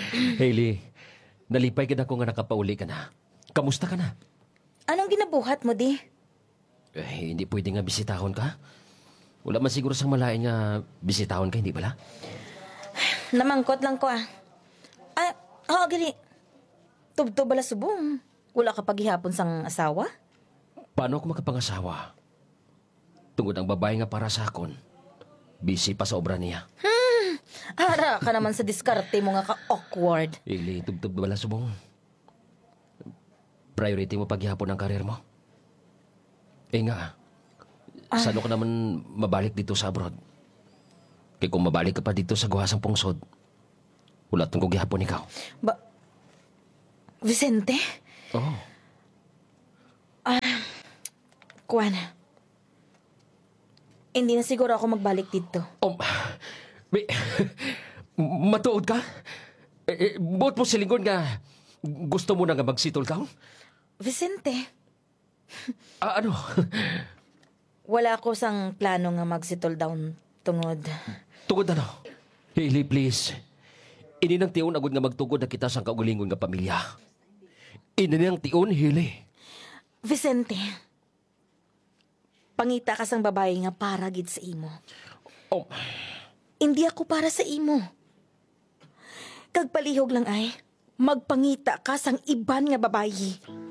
Hailey, nalipay ka na ko nga nakapauli ka na. Kamusta ka na? Anong ginabuhat mo, di? Hindi pwede nga bisitahon ka. Wala man siguro sang malain nga bisitahon ka, hindi bala? Namangkot lang ko gali. Tubto bala subong. Wala ka paghihapon sang asawa? Paano ako makapangasawa? Tungod ang babae nga para sa akon. Busy pa sa obra niya. Hara ka naman sa diskarte mo nga ka-awkward. Hailey, tubtob bala subong. Priority mo paghihapon ang karir mo? Nga, saan ka naman mabalik dito sa abroad? Kaya kung mabalik ka pa dito sa guhasang pungsod, wala itong kugyapon ikaw. Vicente? Oo. Kuwan. Hindi na siguro ako magbalik dito. Matuod ka? Buot mo silingon nga gusto mo na nga magsitol ka? Vicente? Ano? Wala ko sang plano nga mag-settle down tungod. Tungod ano? Hailey, please. Ini nang tiyon agad nga magtugod na kita sang kaugalingon nga pamilya. Ini nang tiyon, Hailey. Vicente, pangita ka sang babae nga para gid sa imo. Hindi ako para sa imo. Kag palihog lang ay, magpangita ka sang iban nga babayi.